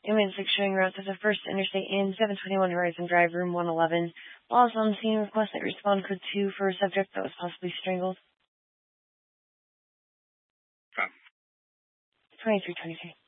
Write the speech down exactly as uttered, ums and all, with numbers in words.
Ambulance six showing routes at the First Interstate Inn, seven twenty-one Horizon Drive, room one eleven. While on the scene, request that respond code two for a subject that was possibly strangled. Okay. twenty-three twenty-three.